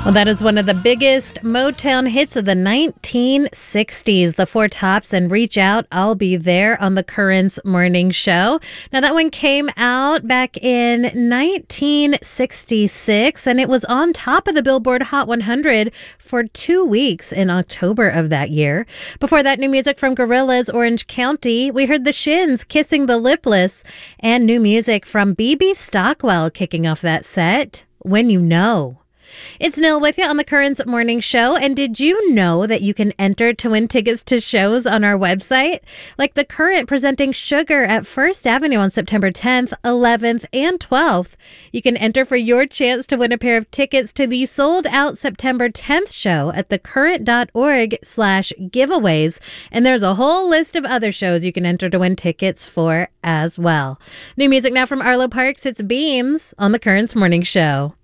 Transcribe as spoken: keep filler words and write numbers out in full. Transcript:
Well, that is one of the biggest Motown hits of the nineteen sixties, The Four Tops and Reach Out, I'll Be There on the Currents Morning Show. Now, that one came out back in nineteen sixty-six, and it was on top of the Billboard Hot one hundred for two weeks in October of that year. Before that, new music from Gorillaz, Orange County. We heard the Shins, Kissing the Lipless, and new music from B B Stockwell kicking off that set, When You Know. It's Nil with you on the Currents Morning Show. And did you know that you can enter to win tickets to shows on our website? Like The Current presenting Sugar at First Avenue on September tenth, eleventh, and twelfth. You can enter for your chance to win a pair of tickets to the sold-out September tenth show at thecurrent.org slash giveaways. And there's a whole list of other shows you can enter to win tickets for as well. New music now from Arlo Parks. It's Beams on the Currents Morning Show.